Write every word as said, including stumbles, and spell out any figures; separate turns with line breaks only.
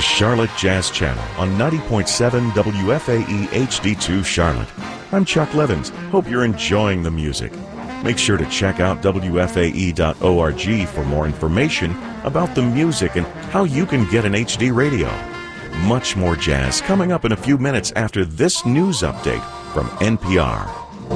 Charlotte Jazz Channel on ninety point seven W F A E H D two Charlotte. I'm Chuck Levins. Hope you're enjoying the music. Make sure to check out W F A E dot org for more information about the music and how you can get an H D radio. Much more jazz coming up in a few minutes after this news update from N P R.